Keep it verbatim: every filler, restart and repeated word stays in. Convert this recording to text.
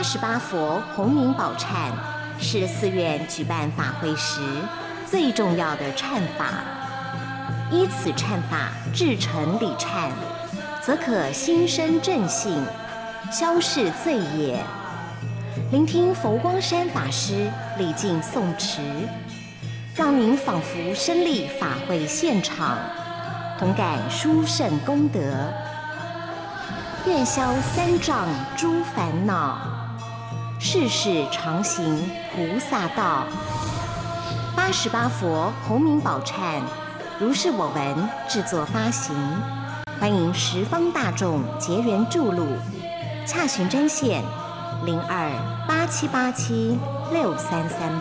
八十八佛洪名宝忏是寺院举办法会时最重要的忏法，依此忏法至诚礼忏，则可心生正信，消逝罪业。聆听佛光山法师礼敬诵持，让您仿佛身历法会现场，同感殊胜功德，愿消三障诸烦恼，世世常行菩萨道。八十八佛洪名宝忏如是我闻制作发行，欢迎十方大众结缘注录，洽询专线零二八七八七六三三